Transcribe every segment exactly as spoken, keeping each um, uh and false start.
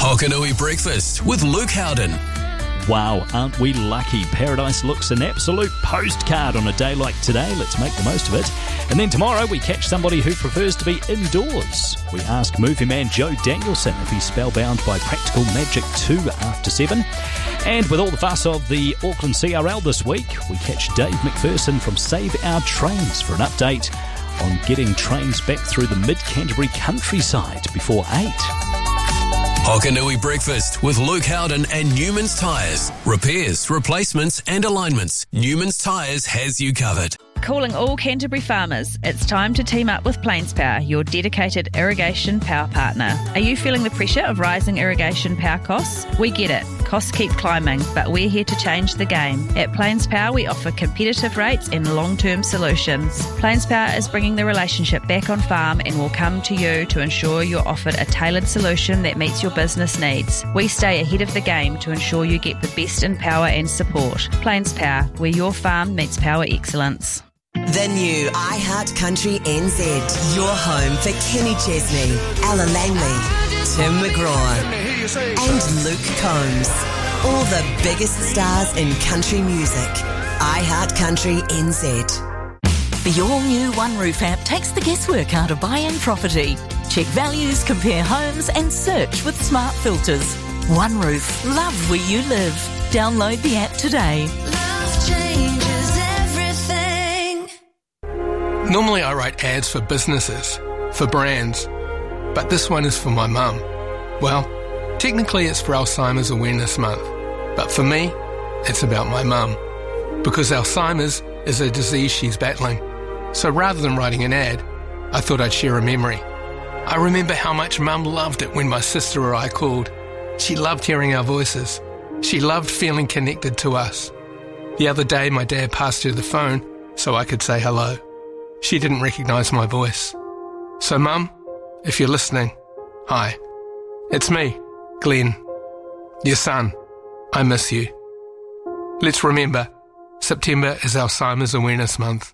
Hokanui Breakfast with Luke Howden. Wow, aren't we lucky? Paradise looks an absolute postcard on a day like today. Let's make the most of it. And then tomorrow we catch somebody who prefers to be indoors. We ask movie man Joe Danielson if he's spellbound by Practical Magic two after seven. And with all the fuss of the Auckland C R L this week, we catch Dave McPherson from Save Our Trains for an update on getting trains back through the mid-Canterbury countryside before eight. Hokanui Breakfast with Luke Howden and Newman's Tyres. Repairs, replacements and alignments. Newman's Tyres has you covered. Calling all Canterbury farmers, it's time to team up with Plains Power, your dedicated irrigation power partner. Are you feeling the pressure of rising irrigation power costs? We get it. Costs keep climbing, but we're here to change the game. At Plains Power, we offer competitive rates and long-term solutions. Plains Power is bringing the relationship back on farm and will come to you to ensure you're offered a tailored solution that meets your business needs. We stay ahead of the game to ensure you get the best in power and support. Plains Power, where your farm meets power excellence. The new iHeartCountry N Z, your home for Kenny Chesney, Ella Langley, Tim McGraw and Luke Combs. All the biggest stars in country music. iHeartCountry N Z. The all-new One Roof app takes the guesswork out of buying property. Check values, compare homes and search with smart filters. One Roof, love where you live. Download the app today. Love changes everything. Normally I write ads for businesses, for brands, but this one is for my mum. Well, technically it's for Alzheimer's Awareness Month, but for me, it's about my mum. Because Alzheimer's is a disease she's battling. So rather than writing an ad, I thought I'd share a memory. I remember how much Mum loved it when my sister or I called. She loved hearing our voices. She loved feeling connected to us. The other day my dad passed her the phone so I could say hello. She didn't recognise my voice. So Mum, if you're listening, hi. It's me, Glenn, your son. I miss you. Let's remember, September is Alzheimer's Awareness Month.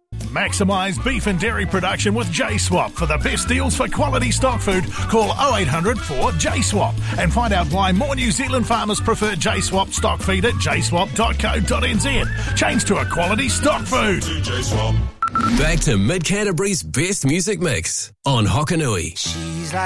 Maximise beef and dairy production with J-Swap. For the best deals for quality stock food, call oh eight hundred four J swap and find out why more New Zealand farmers prefer J-Swap stock feed at j swap dot co dot n z. Change to a quality stock food. Back to Mid-Canterbury's best music mix on Hokanui. She's like